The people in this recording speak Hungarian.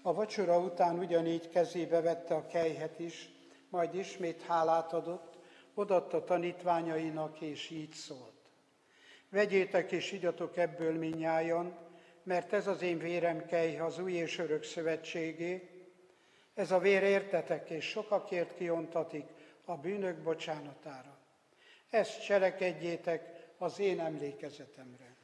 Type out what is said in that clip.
A vacsora után ugyanígy kezébe vette a kelyhet is, majd ismét hálát adott, odaadta tanítványainak, és így szólt. Vegyétek és igyatok ebből minnyájan, mert ez az én vérem kelyhe az új és örök szövetségé. Ez a vér értetek és sokakért kiontatik a bűnök bocsánatára. Ezt cselekedjétek az én emlékezetemre.